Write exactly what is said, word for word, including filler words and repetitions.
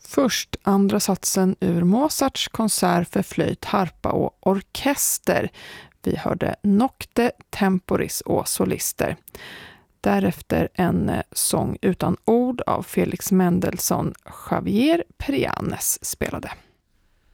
Först andra satsen ur Mozarts konsert för flöjt, harpa och orkester. Vi hörde Nocte Temporis och solister. Därefter en sång utan ord av Felix Mendelssohn. Javier Prianes spelade.